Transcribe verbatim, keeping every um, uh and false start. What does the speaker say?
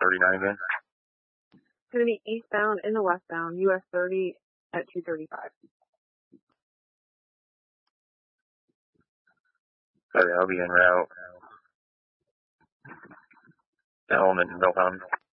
thirty-nine again? It's going to be eastbound in the westbound, U S thirty at two thirty-five. Okay, I'll be en route. Elm and Wilhelm.